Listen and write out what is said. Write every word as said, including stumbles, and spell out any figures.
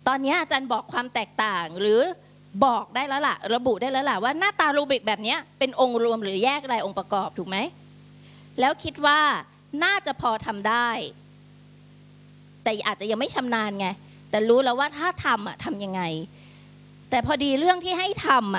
ตอนนี้อาจารย์บอกความแตกต่างหรือบอกได้แล้วล่ะระบุได้แล้วล่ะว่าหน้าตารูบิกแบบนี้เป็นองค์รวมหรือแยกรายองค์ประกอบถูกไหมแล้วคิดว่าน่าจะพอทำได้แต่อาจจะยังไม่ชำนาญไงแต่รู้แล้วว่าถ้าทำอ่ะทำยังไงแต่พอดีเรื่องที่ให้ทำอ่ะ